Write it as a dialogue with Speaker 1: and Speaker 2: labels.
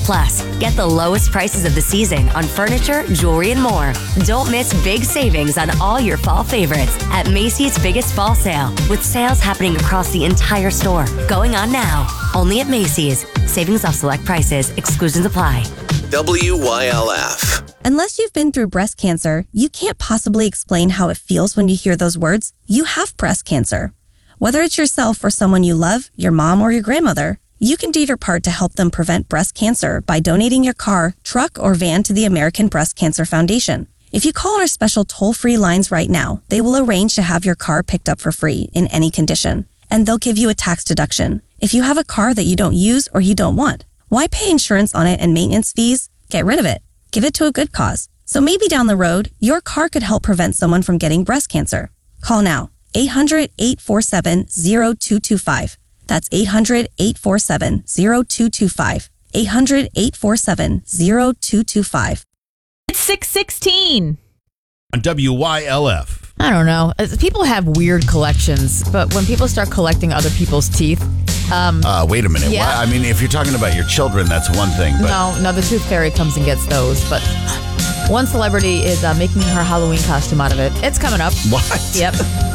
Speaker 1: Plus, get the lowest prices of the season on furniture, jewelry, and more. Don't miss big savings on all your fall favorites at Macy's Biggest Fall Sale, with sales happening across the entire store. Going on now, only at Macy's. Savings off select prices. Exclusions apply.
Speaker 2: WYLF.
Speaker 3: Unless you've been through breast cancer, you can't possibly explain how it feels when you hear those words. You have breast cancer. Whether it's yourself or someone you love, your mom or your grandmother, you can do your part to help them prevent breast cancer by donating your car, truck, or van to the American Breast Cancer Foundation. If you call our special toll-free lines right now, they will arrange to have your car picked up for free in any condition, and they'll give you a tax deduction. If you have a car that you don't use or you don't want, why pay insurance on it and maintenance fees? Get rid of it. Give it to a good cause. So maybe down the road, your car could help prevent someone from getting breast cancer. Call now. 800-847-0225. That's 800-847-0225. 800-847-0225.
Speaker 4: It's 6:16.
Speaker 5: On WYLF.
Speaker 4: I don't know. People have weird collections, but when people start collecting other people's teeth,
Speaker 5: wait a minute.
Speaker 4: Yeah.
Speaker 5: Why? I mean, if you're talking about your children, that's one thing. But
Speaker 4: no, the tooth fairy comes and gets those. But one celebrity is making her Halloween costume out of it. It's coming up.
Speaker 5: What?
Speaker 4: Yep.